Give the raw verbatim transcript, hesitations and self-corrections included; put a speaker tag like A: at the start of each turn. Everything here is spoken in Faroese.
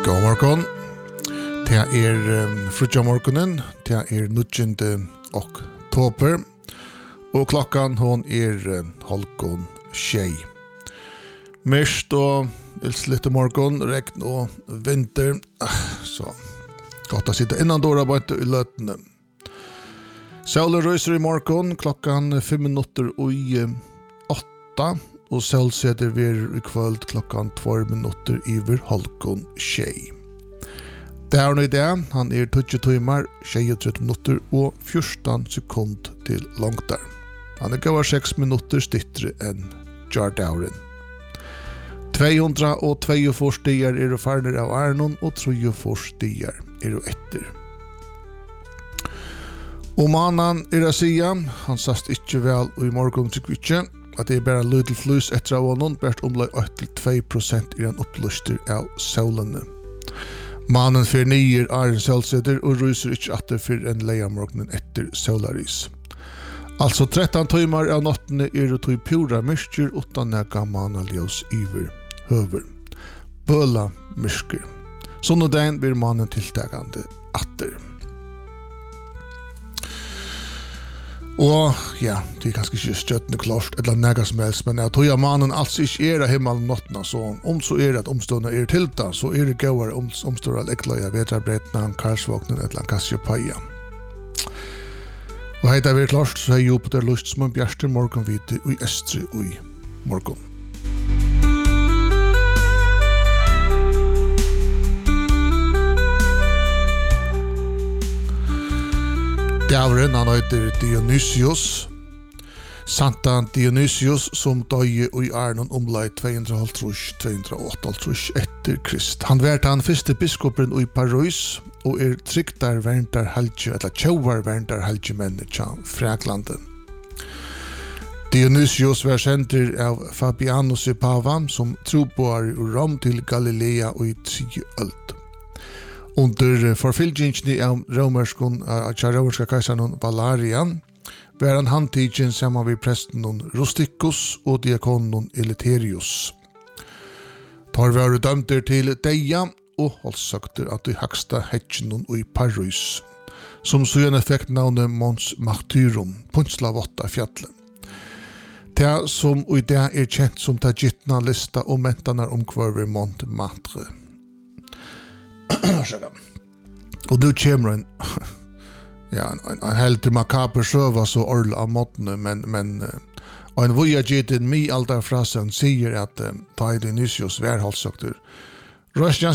A: God morgon. Det er um, frutja morgonen. Det er nutjende oktober. Og klokkan hon er um, halvgån tjei. Mørkt og ilslitt morgon, regn og vinter. Så godt å sitte innan dåra bare i løtene. Solen røyser i morgon, klokkan fem minutter og åtta. Og sol setter vi i kvöld klokkan två minutter iver halvgån tjei. Det er noe det, han er tjugo timmar, tjugotre minutter og fjorton sekund til langt der. Han er gavar seks minutter stittre enn Jardauren. tvåhundratvåttiofyra stier er farner av Arnon og trehundratjúgu stier er etter. Og mannen er å sia, han sast ikke vel og i morgen til kvitje, at det er bare lydel flus etter av honom, bært omlag åtte til två prosent er han opplyster av solene. Mannen fyrir nier er en solsetter og ryser ikke atter for en leiamorgnen etter solaris. Altså tretton timmar av nattene er det tog pura myrker utan nega manaljøs iver høver. Bøla myrker. Sånn og den blir mannen tiltakande atter. Og ja, det er kanskje ikke støttende klart eller nega som helst, men jeg tror at mannen altså ikke er av himmelen nottene, så om så er det at omstående er tilta, så er det gøyere om, omstående av ekleie, vetrarbrettene, Karlsvåknen eller Kassiepaia. Og hei, det er klart, så er jeg jo på det lyst som en bjerster morgenvite og i Estre og i morgen. Djavren, han heter Dionysius. Santa Dionysius som døye i Arnon omlai tvåhundrahalvtrýss til tvåhundraåttaoghálvtrýss etter Krist. Han vært han første biskopen i Paris og er trygtar verndar helge, eller tjauvar verndar helge menneska Fraklanden. Dionysius var sender av Fabianus i Pavan som troboar i Rom til Galilea og i tredje øld. Under forfylgingen av romerskon, av romerska kajsaren Valerian, var han handtidgen sammen med presten Rusticus og diakonen Eleutherius. Tar var dømter til deia og holdsøkter at de haksta hetjen i Paris, som så gjerne fikk navnet Mons Martyrum, Punslavotta fjallet. Det som i det er kjent som det gittna lista og mentanar omkvarver Montmartre. Og du kommer en ja, en, en helt makaber søva så orl av måttene, men, men og en voyagetin mi alder frasen sier at uh, ta i Dionysius værhalsøkter. Røstjan